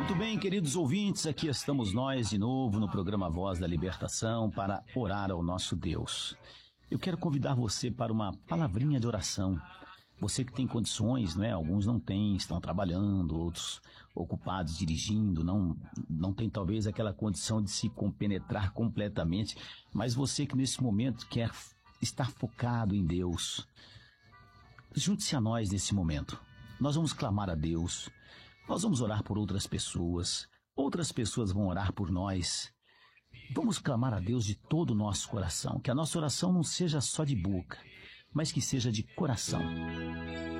Muito bem, queridos ouvintes, aqui estamos nós de novo no programa Voz da Libertação para orar ao nosso Deus. Eu quero convidar você para uma palavrinha de oração. Você que tem condições, né? Alguns não têm, estão trabalhando, outros ocupados dirigindo, não tem talvez aquela condição de se compenetrar completamente, mas você que nesse momento quer estar focado em Deus, junte-se a nós nesse momento. Nós vamos clamar a Deus. Nós vamos orar por outras pessoas vão orar por nós. Vamos clamar a Deus de todo o nosso coração, que a nossa oração não seja só de boca, mas que seja de coração.